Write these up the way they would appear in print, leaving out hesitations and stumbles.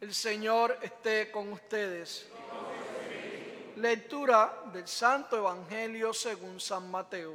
El Señor esté con ustedes. Lectura del Santo Evangelio según San Mateo.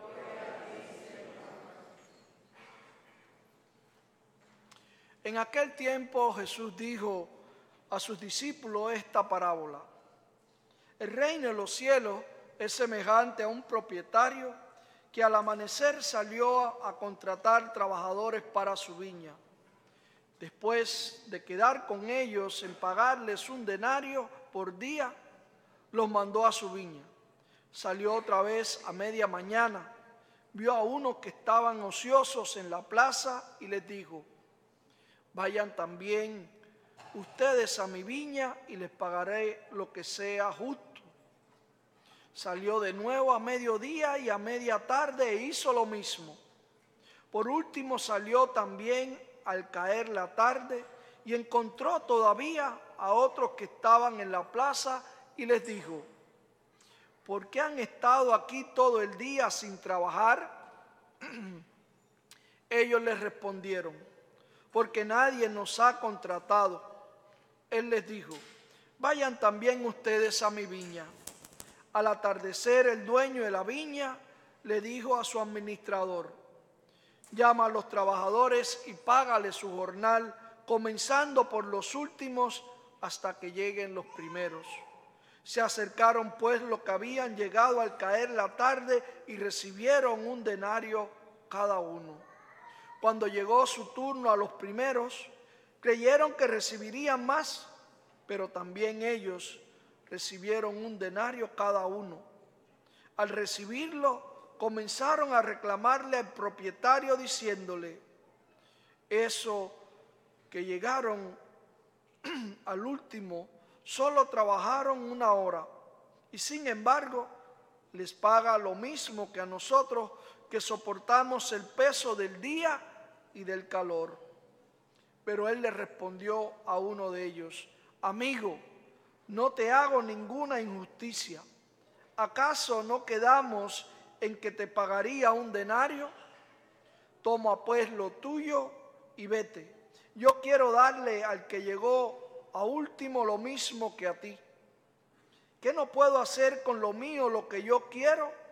En aquel tiempo Jesús dijo a sus discípulos esta parábola: el reino de los cielos es semejante a un propietario que al amanecer salió a contratar trabajadores para su viña. Después de quedar con ellos en pagarles un denario por día, los mandó a su viña. Salió otra vez a media mañana, vio a unos que estaban ociosos en la plaza y les dijo: vayan también ustedes a mi viña y les pagaré lo que sea justo. Salió de nuevo a mediodía y a media tarde e hizo lo mismo. Por último salió también al caer la tarde y encontró todavía a otros que estaban en la plaza y les dijo: ¿por qué han estado aquí todo el día sin trabajar? Ellos les respondieron: porque nadie nos ha contratado. Él les dijo: vayan también ustedes a mi viña. Al atardecer, el dueño de la viña le dijo a su administrador: llama a los trabajadores y págales su jornal, comenzando por los últimos hasta que lleguen los primeros. Se acercaron pues los que habían llegado al caer la tarde y recibieron un denario cada uno. Cuando llegó su turno a los primeros, creyeron que recibirían más, pero también ellos recibieron un denario cada uno. Al recibirlo, comenzaron a reclamarle al propietario diciéndole: eso que llegaron al último solo trabajaron 1 hora y sin embargo les paga lo mismo que a nosotros, que soportamos el peso del día y del calor. Pero él le respondió a uno de ellos: amigo, no te hago ninguna injusticia. ¿Acaso no quedamos en que te pagaría un denario? Toma pues lo tuyo y vete. Yo quiero darle al que llegó a último lo mismo que a ti. ¿Qué no puedo hacer con lo mío lo que yo quiero?